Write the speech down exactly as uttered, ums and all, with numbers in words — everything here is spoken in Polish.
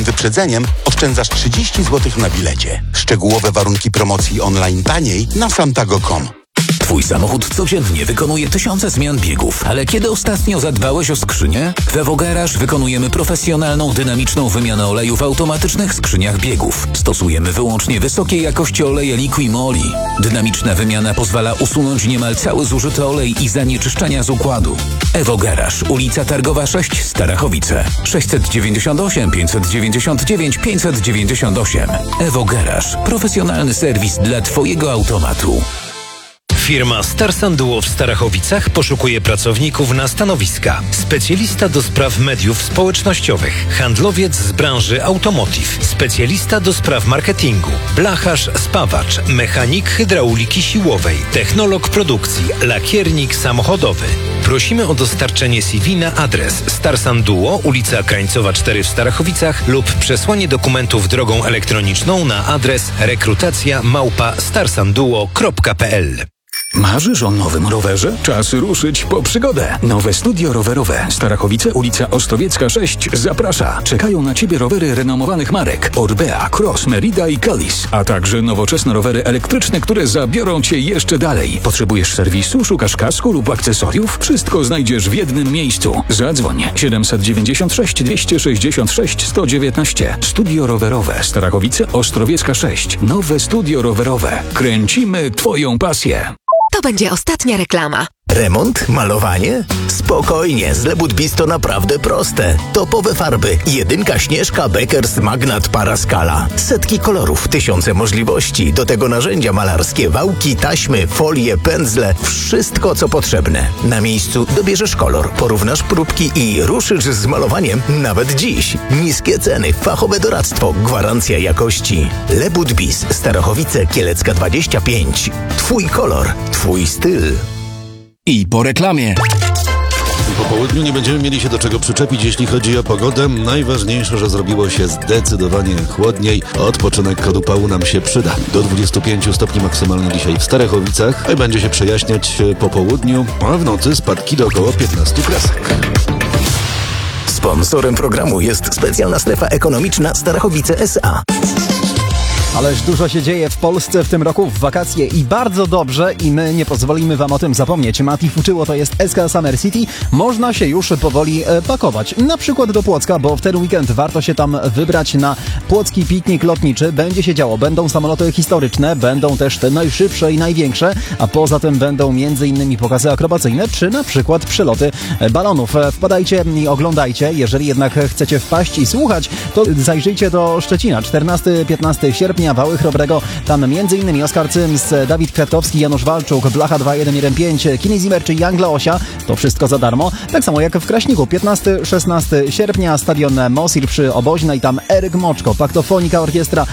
wyprzedzeniem oszczędzasz trzydzieści złotych na bilecie. Szczegółowe warunki promocji online taniej na santago kropka com. Twój samochód codziennie wykonuje tysiące zmian biegów, ale kiedy ostatnio zadbałeś o skrzynię? W Evo Garage wykonujemy profesjonalną, dynamiczną wymianę oleju w automatycznych skrzyniach biegów. Stosujemy wyłącznie wysokiej jakości oleje Liqui-Moly. Dynamiczna wymiana pozwala usunąć niemal cały zużyty olej i zanieczyszczenia z układu. Evo Garage, ulica Targowa sześć, Starachowice. sześćset dziewięćdziesiąt osiem pięćset dziewięćdziesiąt dziewięć pięćset dziewięćdziesiąt osiem. Evo Garage. Profesjonalny serwis dla Twojego automatu. Firma Starsan Duo w Starachowicach poszukuje pracowników na stanowiska. Specjalista do spraw mediów społecznościowych, handlowiec z branży automotive, specjalista do spraw marketingu, blacharz, spawacz, mechanik hydrauliki siłowej, technolog produkcji, lakiernik samochodowy. Prosimy o dostarczenie C V na adres Starsan Duo, ulica Krańcowa cztery w Starachowicach lub przesłanie dokumentów drogą elektroniczną na adres rekrutacja małpa starsanduo kropka p l. Marzysz o nowym rowerze? Czas ruszyć po przygodę. Nowe studio rowerowe Starachowice, ulica Ostrowiecka sześć zaprasza. Czekają na Ciebie rowery renomowanych marek Orbea, Cross, Merida i Kalis, a także nowoczesne rowery elektryczne, które zabiorą Cię jeszcze dalej. Potrzebujesz serwisu, szukasz kasku lub akcesoriów? Wszystko znajdziesz w jednym miejscu. Zadzwoń siedemset dziewięćdziesiąt sześć dwieście sześćdziesiąt sześć sto dziewiętnaście. Studio rowerowe Starachowice, Ostrowiecka sześć. Nowe studio rowerowe. Kręcimy Twoją pasję. To będzie ostatnia reklama. Remont? Malowanie? Spokojnie, z Lebudbis to naprawdę proste. Topowe farby, jedynka Śnieżka, Beckers, Magnat, Paraskala. Setki kolorów, tysiące możliwości. Do tego narzędzia malarskie, wałki, taśmy, folie, pędzle. Wszystko, co potrzebne. Na miejscu dobierzesz kolor, porównasz próbki i ruszysz z malowaniem nawet dziś. Niskie ceny, fachowe doradztwo, gwarancja jakości. Lebudbis, Starachowice, Kielecka dwadzieścia pięć. Twój kolor, twój styl. I po reklamie. Po południu nie będziemy mieli się do czego przyczepić, jeśli chodzi o pogodę. Najważniejsze, że zrobiło się zdecydowanie chłodniej. Odpoczynek kadupału nam się przyda. Do dwudziestu pięciu stopni maksymalnie dzisiaj w Starachowicach. I będzie się przejaśniać po południu, a w nocy spadki do około piętnastu kresek. Sponsorem programu jest specjalna strefa ekonomiczna Starachowice S A. Ależ dużo się dzieje w Polsce w tym roku w wakacje i bardzo dobrze i my nie pozwolimy wam o tym zapomnieć. Mati Fuczyło to jest S K Summer City. Można się już powoli e, pakować. Na przykład do Płocka, bo w ten weekend warto się tam wybrać na płocki piknik lotniczy. Będzie się działo. Będą samoloty historyczne, będą też te najszybsze i największe, a poza tym będą między innymi pokazy akrobacyjne, czy na przykład przeloty balonów. Wpadajcie i oglądajcie. Jeżeli jednak chcecie wpaść i słuchać, to zajrzyjcie do Szczecina. czternastego piętnastego sierpnia Wały Chrobrego. Tam między innymi Oskar Cyms, Dawid Kwiatkowski, Janusz Walczuk, Blacha dwa jeden jeden pięć, Kini Zimmer czy Jan Glaosia. To wszystko za darmo. Tak samo jak w Kraśniku. piętnastego szesnastego sierpnia stadion Mosir przy Oboźnej. Tam Eryk Moczko, Paktofonika Orkiestra,